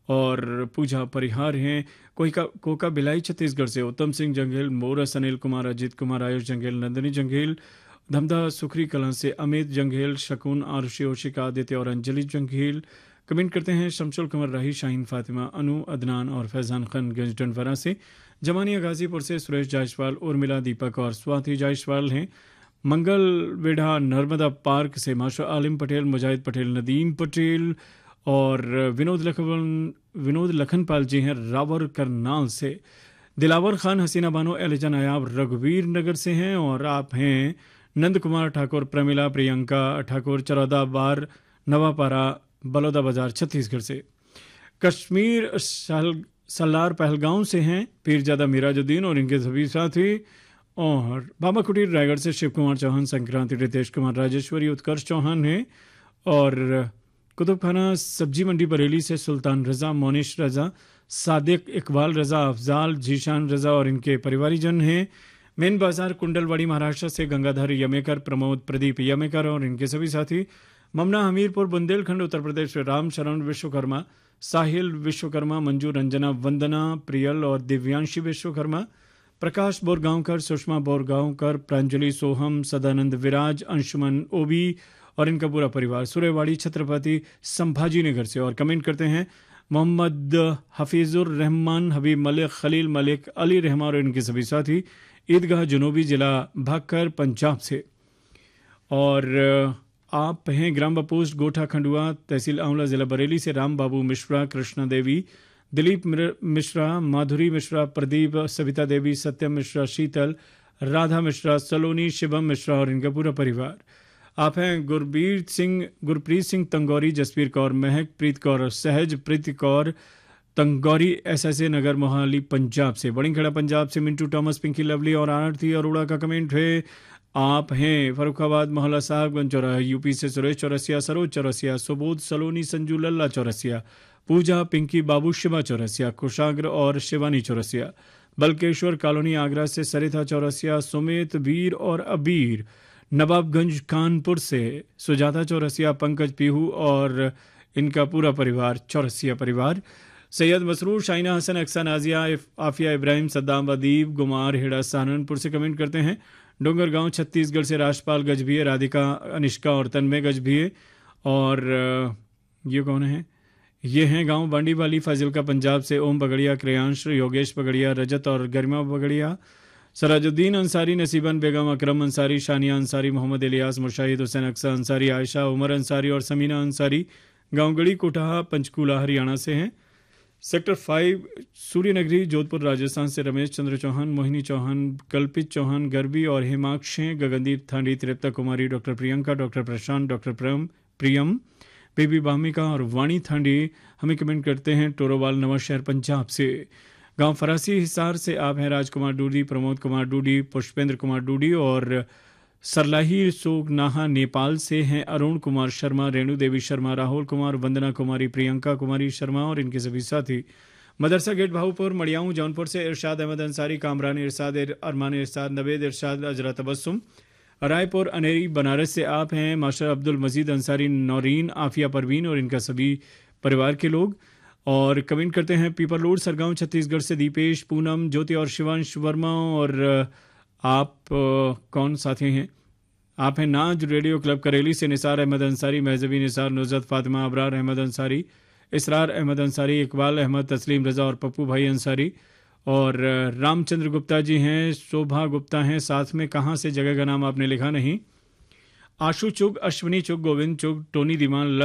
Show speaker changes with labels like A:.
A: और पूजा परिहार हैं। कोका भिलाई छत्तीसगढ़ से उत्तम सिंह जंगेल, मोरस अनिल कुमार, अजीत कुमार, आयुष जंगेल, नंदिनी जंगेल, धमधा सुखरी कलां से अमित जंगेल, शकुन, आरुषि, ओशिका, आदित्य और अंजलि जंगेल। कमेंट करते हैं शमशुल कमर राही, शाहीन फातिमा, अनु, अदनान और फैजान खान गंज डंडवरा से। जमानिया गाजीपुर से सुरेश जायसवाल, उर्मिला, दीपक और स्वाति जायसवाल हैं। मंगल वेढ़ा नर्मदा पार्क से माशा आलिम पटेल, मुजाहिद पटेल, नदीम पटेल और विनोद लखनपाल जी हैं रावर करनाल से। दिलावर खान, हसीना बानो, एलिजा नायाब रघुवीर नगर से हैं। और आप हैं नंद कुमार ठाकुर, प्रमिला, प्रियंका ठाकुर, चरौदा बार, नवापारा, बलौदा बाजार छत्तीसगढ़ से। कश्मीर सलार पहलगांव से हैं पीरजादा मिराजुद्दीन और इनके सभी साथी। और बाबा कुटीर रायगढ़ से शिव कुमार चौहान, संक्रांति, रितेश कुमार, राजेश्वरी, उत्कर्ष चौहान हैं। और कुतुबखाना सब्जी मंडी बरेली से सुल्तान रजा, मोनिश रजा, सादिक, इकबाल रजा, अफजाल, जीशान रजा और इनके परिवारीजन हैं। मेन बाजार कुंडलवाड़ी महाराष्ट्र से गंगाधर यमेकर, प्रमोद, प्रदीप यमेकर और इनके सभी साथी। ममना हमीरपुर बुंदेलखंड उत्तर प्रदेश से राम शरण विश्वकर्मा, साहिल विश्वकर्मा, मंजू, रंजना, वंदना, प्रियल और दिव्यांशी विश्वकर्मा। प्रकाश बोरगांवकर, सुषमा बोरगांवकर, प्रांजलि, सोहम, सदानंद विराज, अंशुमन ओबी और इनका पूरा परिवार सुरेवाड़ी छत्रपति संभाजी नगर से। और कमेंट करते हैं मोहम्मद हफीजुर रहमान, हबीब मलिक, खलील मलिक, अली रहमान और इनके सभी साथी ईदगाह जनूबी जिला भागकर पंजाब से। और आप हैं ग्राम बपोस्ट गोठा खंडुआ, तहसील आंवला, जिला बरेली से राम बाबू मिश्रा, कृष्णा देवी, दिलीप मिश्रा, माधुरी मिश्रा, प्रदीप, सविता देवी, सत्यम मिश्रा, शीतल, राधा मिश्रा, सलोनी, शिवम मिश्रा और इनका पूरा परिवार। आप हैं गुरप्रीत सिंह तंगौरी, जसवीर कौर, महक प्रीत कौर, सहज प्रीत कौर तंगौरी, एसएसए नगर, मोहाली पंजाब से। बड़ीखड़ा पंजाब से मिंटू टॉमस, पिंकी लवली और आरती अरोड़ा का कमेंट है। आप हैं फरुखाबाद मोहल्ला साहबगंज चौराहा यूपी से सुरेश चौरसिया, सरोज चौरसिया, सुबोध, सलोनी, संजू, लल्ला चौरसिया, पूजा, पिंकी, बाबू, शिवा चौरसिया, कुशाग्र और शिवानी चौरसिया। बलकेश्वर कॉलोनी आगरा से सरिता चौरसिया, सुमित, वीर और अबीर। नवाबगंज कानपुर से सुजाता चौरसिया, पंकज पीहू और इनका पूरा परिवार चौरसिया परिवार। सैयद मसरूर, शाइना हसन, अक्सा नाजिया, आफिया इब्राहिम, सद्दाम वदीब, गुमार हेड़ा सहारनपुर से कमेंट करते हैं। डोंगरगांव छत्तीसगढ़ से राजपाल गजभिये, राधिका, अनिष्का और तन्मय गजभिये। और ये कौन है? ये हैं गांव बांडी वाली फाजिलका पंजाब से ओम बगड़िया, क्रियांश, योगेश बगड़िया, रजत और गरिमा बगड़िया, सराजुद्दीन अंसारी, नसीबन बेगम, अकरम अंसारी, शानिया अंसारी, मोहम्मद इलियास, मुशाहिद हुसैन, अक्सा अंसारी, आयशा, उमर अंसारी और समीना अंसारी गाँव गड़ी कोटाहा पंचकूला हरियाणा से हैं। सेक्टर 5 सूर्यनगरी जोधपुर राजस्थान से रमेश चंद्र चौहान, मोहिनी चौहान, कल्पित चौहान, गरबी और हेमाक्षें, गगनदीप थांडी, त्रिप्ता कुमारी, डॉक्टर प्रियंका, डॉक्टर प्रशांत, डॉक्टर प्रियम, बेबी बामिका और वाणी थांडी हमें कमेंट करते हैं टोरोवाल नवा शहर पंजाब से। गांव फरासी हिसार से आप हैं राजकुमार डूडी, प्रमोद कुमार डूडी, पुष्पेंद्र कुमार डूडी। और सरलाही सोगनाहा नेपाल से हैं अरुण कुमार शर्मा, रेणु देवी शर्मा, राहुल कुमार, वंदना कुमारी, प्रियंका कुमारी शर्मा और इनके सभी साथी। मदरसा गेट भाऊपुर मड़ियाऊं जौनपुर से इरशाद अहमद अंसारी, कामरान इरशाद, अरमान इरशाद, नवेद इरशाद, अजरा तबस्सुम। रायपुर अनेरी बनारस से आप हैं मास्टर अब्दुल मजीद अंसारी, नौरीन, आफिया परवीन और इनका सभी परिवार के लोग। और कमेंट करते हैं पीपर लोड सरगांव छत्तीसगढ़ से दीपेश, पूनम, ज्योति और शिवांश वर्मा। और आप कौन साथी हैं? आप हैं नाज रेडियो क्लब करेली से निसार अहमद अंसारी, महजबी निसार, नुजरत फातिमा, अबरार अहमद अंसारी, इसरार अहमद अंसारी, इकबाल अहमद, तस्लीम रजा और पप्पू भाई अंसारी। और रामचंद्र गुप्ता जी हैं, शोभा गुप्ता हैं, साथ में कहाँ से जगह का नाम आपने लिखा नहीं। आशु चुग, अश्विनी चुग, गोविंद चुग, टोनी दीवान,